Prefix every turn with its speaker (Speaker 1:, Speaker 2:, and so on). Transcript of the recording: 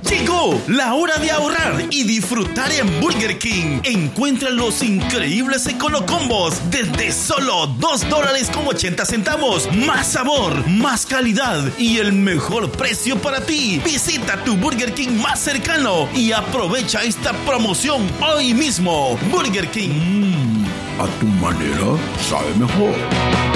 Speaker 1: Llegó la hora de ahorrar y disfrutar en Burger King. Encuentra los increíbles Econocombos desde solo $2.80. Más sabor, más calidad y el mejor precio para ti. Visita tu Burger King más cercano y aprovecha esta promoción hoy mismo. Burger King.
Speaker 2: A tu manera sabe mejor.